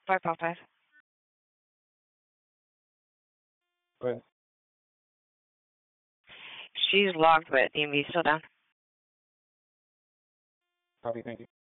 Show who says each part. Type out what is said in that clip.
Speaker 1: I apologize.
Speaker 2: Go ahead.
Speaker 1: She's logged, but DMV is still down.
Speaker 2: Copy. Thank you.